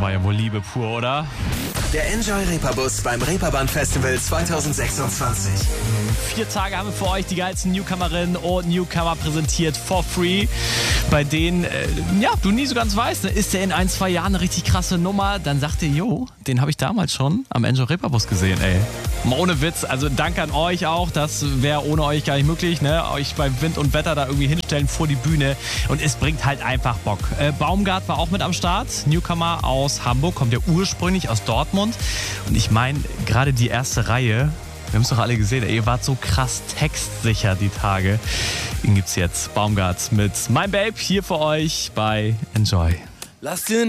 war ja wohl Liebe pur, oder? Der Enjoy Reeperbus beim Reeperbahn Festival 2026. 4 Tage haben wir für euch die geilsten Newcomerinnen und Newcomer präsentiert for free, bei denen, du nie so ganz weißt, ne? Ist der in 1-2 Jahren eine richtig krasse Nummer? Dann sagt ihr, den habe ich damals schon am Enjoy Reeperbus gesehen, ey. Mal ohne Witz, also danke an euch auch, das wäre ohne euch gar nicht möglich, ne? Euch bei Wind und Wetter da irgendwie hinstellen vor die Bühne und es bringt halt einfach Bock. Baumgart war auch mit am Start, Newcomer aus Hamburg, kommt ja ursprünglich aus Dortmund und ich meine, gerade die erste Reihe, wir haben es doch alle gesehen, ihr wart so krass textsicher die Tage. Ihn gibt's jetzt, Baumgart mit Mein Babe hier für euch bei Enjoy. Lass dir